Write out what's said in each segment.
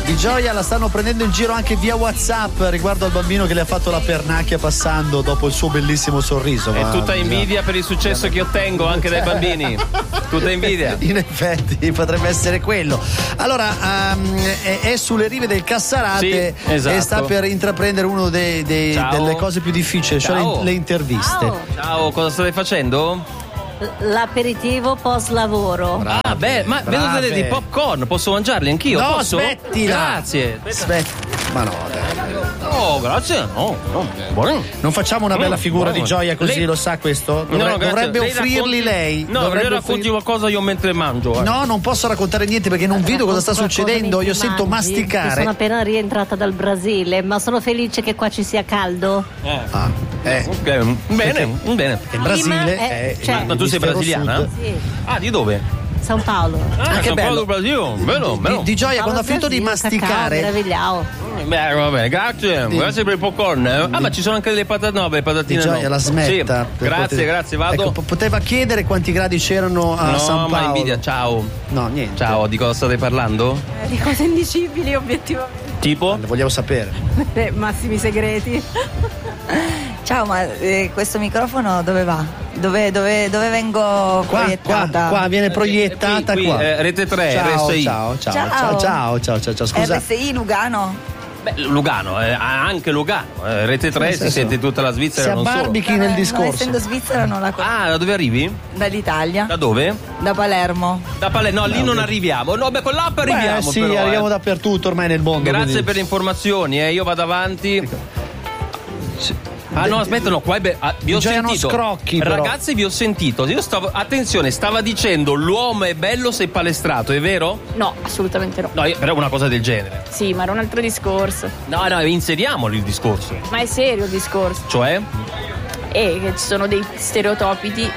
Di Gioia la stanno prendendo in giro anche via WhatsApp riguardo al bambino che le ha fatto la pernacchia passando dopo il suo bellissimo sorriso. È tutta invidia per il successo che ottengo anche dai bambini. Tutta invidia. In effetti potrebbe essere quello. Allora è sulle rive del Cassarate, sì, esatto. E sta per intraprendere uno delle cose più difficili, cioè le interviste. Ciao, cosa state facendo? L'aperitivo post lavoro. Ah, beh, ma vedo dei popcorn, posso mangiarli anch'io? No, posso? smettila. Grazie. Ma no, dai. Oh, grazie. No, buono. Non facciamo una bella figura di Gioia così, lo sa questo? Dovrebbe offrirli lei. No, lei racconti qualcosa io mentre mangio. No, non posso raccontare niente perché non vedo cosa sta succedendo. Io sento masticare. Sono appena rientrata dal Brasile, ma sono felice che qua ci sia caldo. Ok, bene. In Brasile ma tu sei brasiliana? Sì. Ah, di dove? San Paolo. Che San Paolo bello. del Brasile. Bello. Di Gioia, quando ha finito di masticare. Beh, vabbè, grazie per il popcorn. Ah, ma ci sono anche le patatine. No, le patatine Di Gioia, la smetta. Sì. Grazie, vado. Ecco, poteva chiedere quanti gradi c'erano a San Paolo. No, ma invidia, ciao. No, niente. Ciao, di cosa state parlando? Di cose indicibili, obiettivamente. Tipo? Le vogliamo sapere. Massimi segreti. Ciao, ma questo microfono dove va? Dove vengo proiettata? Qua viene proiettata qui, qua. Rete 3, ciao, RSI. Ciao. Scusa. RSI Lugano? Beh, Lugano, anche Lugano. Rete 3 si sente tutta la Svizzera, non solo. Si abbarbichi nel discorso. Essendo svizzera non la conosco. Ah, da dove arrivi? Dall'Italia. Da dove? Da Palermo. Da Palermo, no, lì non arriviamo. No, beh, con l'app arriviamo. Sì, però, arriviamo dappertutto ormai nel mondo. Grazie quindi. per le informazioni, io vado avanti. Ah no, aspetta, no, qua vi ho sentito. Scrocchi, però. Ragazzi, vi ho sentito. Attenzione, stava dicendo l'uomo è bello se palestrato, è vero? No, assolutamente no. No, però è una cosa del genere. Sì, ma era un altro discorso. No, inseriamolo il discorso. Ma è serio il discorso. Cioè? Che ci sono dei stereotipi,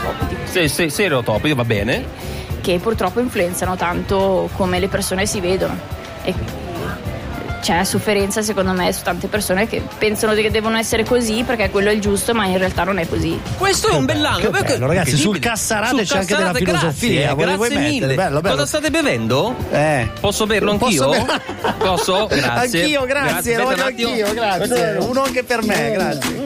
va bene. Che purtroppo influenzano tanto come le persone si vedono. E c'è sofferenza secondo me su tante persone che pensano che devono essere così perché quello è il giusto, ma in realtà non è così. Questo è un bell'anno. Bello, ragazzi, sul Cassarate c'è anche della filosofia. Grazie mille. Bello. Cosa state bevendo? Posso berlo anch'io? Posso? Grazie. Anch'io, grazie. Lo voglio anch'io, grazie. Uno anche per me, grazie.